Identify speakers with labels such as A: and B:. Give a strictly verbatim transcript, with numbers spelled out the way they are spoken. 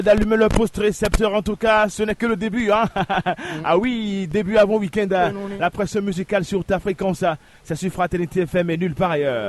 A: D'allumer le poste récepteur, en tout cas, ce n'est que le début. Hein. Ah oui, début avant week-end, la presse musicale sur ta fréquence, c'est sur Fraternité F M et nulle part ailleurs.